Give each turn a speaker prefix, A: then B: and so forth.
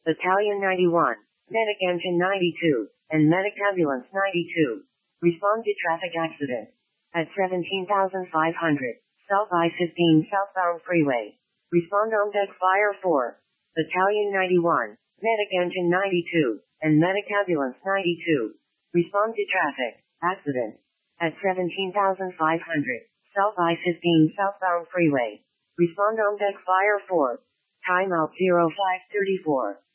A: Battalion 91, Medic Engine 92, and Medic Ambulance 92. Respond to traffic accident. At 17,500, South I-15 southbound freeway. Respond on deck fire 4. Battalion 91, Medic Engine 92, and Medic Ambulance 92. Respond to traffic accident. At 17,500, South I-15 southbound freeway. Respond on deck fire 4. Timeout 0534.